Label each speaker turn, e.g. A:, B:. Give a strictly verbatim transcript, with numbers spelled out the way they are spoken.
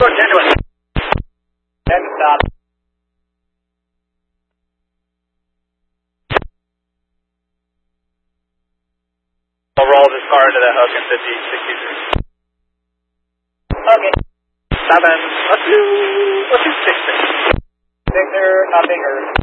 A: Genuine. ten stop. We'll roll this car into that hook in fifty sixty-three. Okay. Seven. Let's do, let's do six six. Victor, nothing, or